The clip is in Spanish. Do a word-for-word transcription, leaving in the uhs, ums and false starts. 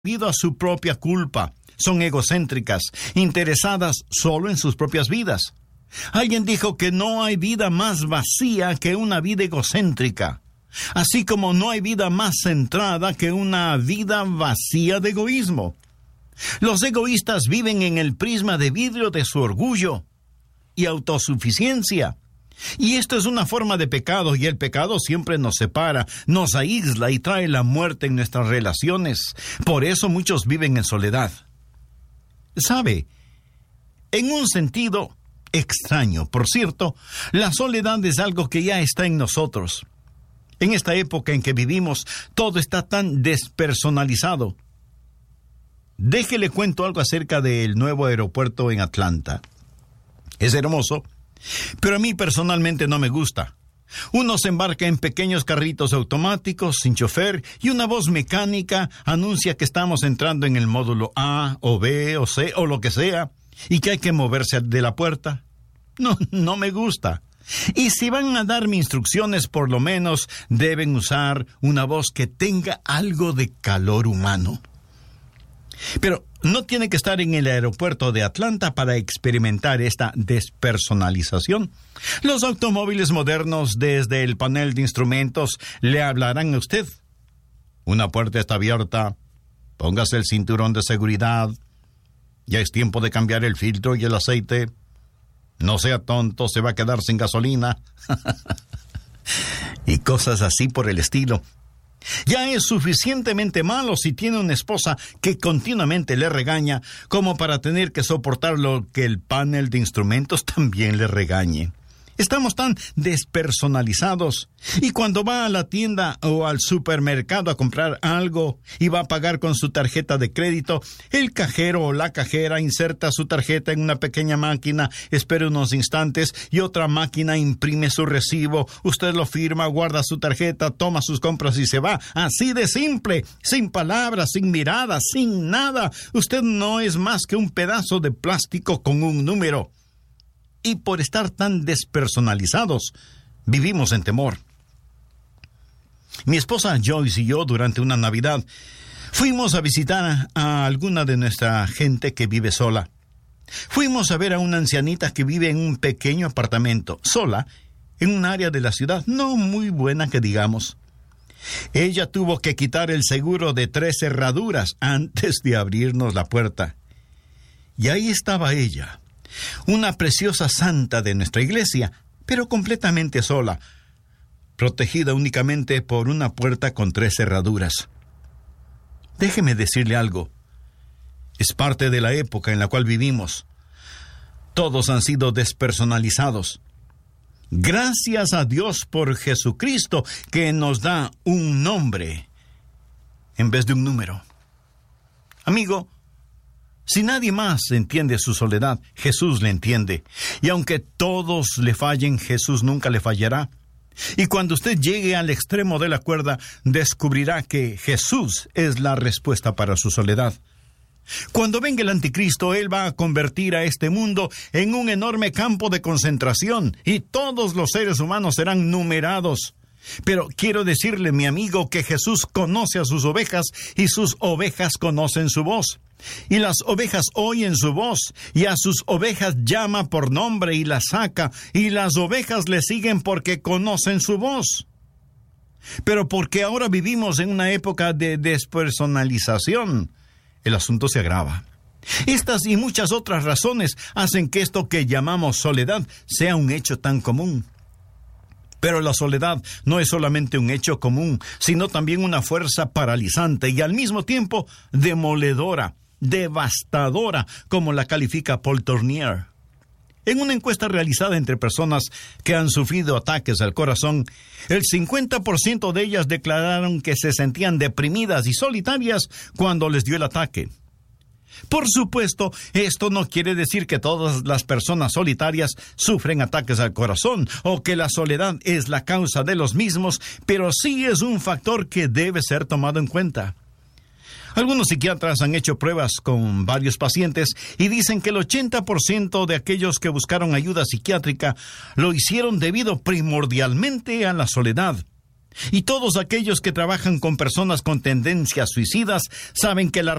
debido a su propia culpa. Son egocéntricas, interesadas solo en sus propias vidas. Alguien dijo que no hay vida más vacía que una vida egocéntrica, así como no hay vida más centrada que una vida vacía de egoísmo. Los egoístas viven en el prisma de vidrio de su orgullo y autosuficiencia. Y esto es una forma de pecado, y el pecado siempre nos separa, nos aísla y trae la muerte en nuestras relaciones. Por eso muchos viven en soledad. ¿Sabe? En un sentido extraño, por cierto, la soledad es algo que ya está en nosotros. En esta época en que vivimos, todo está tan despersonalizado. Déjele cuento algo acerca del nuevo aeropuerto en Atlanta. Es hermoso, pero a mí personalmente no me gusta. Uno se embarca en pequeños carritos automáticos sin chofer y una voz mecánica anuncia que estamos entrando en el módulo A o B o C o lo que sea y que hay que moverse de la puerta. No, no me gusta. Y si van a darme instrucciones, por lo menos deben usar una voz que tenga algo de calor humano. Pero no tiene que estar en el aeropuerto de Atlanta para experimentar esta despersonalización. Los automóviles modernos, desde el panel de instrumentos, le hablarán a usted. Una puerta está abierta, póngase el cinturón de seguridad, ya es tiempo de cambiar el filtro y el aceite, no sea tonto, se va a quedar sin gasolina, y cosas así por el estilo. Ya es suficientemente malo si tiene una esposa que continuamente le regaña como para tener que soportar lo que el panel de instrumentos también le regañe. Estamos tan despersonalizados, y cuando va a la tienda o al supermercado a comprar algo y va a pagar con su tarjeta de crédito, el cajero o la cajera inserta su tarjeta en una pequeña máquina, espera unos instantes y otra máquina imprime su recibo, usted lo firma, guarda su tarjeta, toma sus compras y se va. Así de simple, sin palabras, sin miradas, sin nada. Usted no es más que un pedazo de plástico con un número. Y por estar tan despersonalizados, vivimos en temor. Mi esposa Joyce y yo, durante una Navidad, fuimos a visitar a alguna de nuestra gente que vive sola. Fuimos a ver a una ancianita que vive en un pequeño apartamento, sola, en un área de la ciudad no muy buena que digamos. Ella tuvo que quitar el seguro de tres cerraduras antes de abrirnos la puerta. Y ahí estaba ella, una preciosa santa de nuestra iglesia, pero completamente sola, protegida únicamente por una puerta con tres cerraduras. Déjeme decirle algo. Es parte de la época en la cual vivimos. Todos han sido despersonalizados. Gracias a Dios por Jesucristo, que nos da un nombre en vez de un número. Amigo, si nadie más entiende su soledad, Jesús le entiende. Y aunque todos le fallen, Jesús nunca le fallará. Y cuando usted llegue al extremo de la cuerda, descubrirá que Jesús es la respuesta para su soledad. Cuando venga el anticristo, él va a convertir a este mundo en un enorme campo de concentración, y todos los seres humanos serán numerados. Pero quiero decirle, mi amigo, que Jesús conoce a sus ovejas, y sus ovejas conocen su voz. Y las ovejas oyen su voz, y a sus ovejas llama por nombre y las saca, y las ovejas le siguen porque conocen su voz. Pero porque ahora vivimos en una época de despersonalización, el asunto se agrava. Estas y muchas otras razones hacen que esto que llamamos soledad sea un hecho tan común. Pero la soledad no es solamente un hecho común, sino también una fuerza paralizante y al mismo tiempo demoledora, devastadora, como la califica Paul Tournier. En una encuesta realizada entre personas que han sufrido ataques al corazón, el cincuenta por ciento de ellas declararon que se sentían deprimidas y solitarias cuando les dio el ataque. Por supuesto, esto no quiere decir que todas las personas solitarias sufren ataques al corazón o que la soledad es la causa de los mismos, pero sí es un factor que debe ser tomado en cuenta. Algunos psiquiatras han hecho pruebas con varios pacientes y dicen que el ochenta por ciento de aquellos que buscaron ayuda psiquiátrica lo hicieron debido primordialmente a la soledad. Y todos aquellos que trabajan con personas con tendencias suicidas saben que la